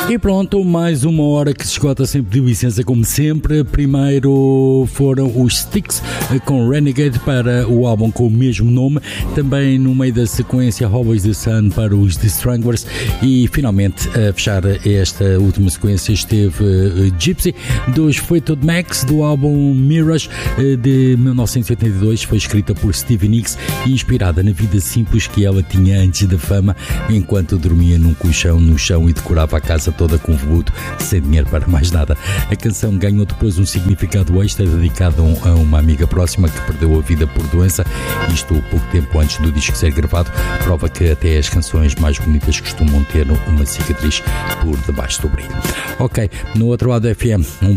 E pronto, mais uma hora que se esgota sem pedir licença, como sempre. Primeiro foram os Styx com Renegade para o álbum com o mesmo nome. Também no meio da sequência Always the Sun para os The Stranglers. E finalmente a fechar esta última sequência esteve Gypsy dos Fleetwood Mac, do álbum Mirage de 1982. Foi escrita por Stevie Nicks e inspirada na vida simples que ela tinha antes da fama, enquanto dormia num colchão no chão e decorava a casa toda com veludo, sem dinheiro para mais nada. A canção ganhou depois um significado extra dedicado a uma amiga próxima que perdeu a vida por doença, isto pouco tempo antes do disco ser gravado. Prova que até as canções mais bonitas costumam ter uma cicatriz por debaixo do brilho. Ok, no outro lado FM, um